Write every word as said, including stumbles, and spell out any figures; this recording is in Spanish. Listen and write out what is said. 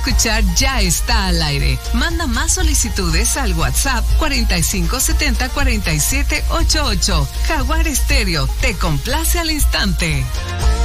escuchar ya está al aire. Manda más solicitudes al WhatsApp cuarenta y cinco setenta cuarenta y siete ochenta y ocho. Jaguar Estéreo te complace al instante.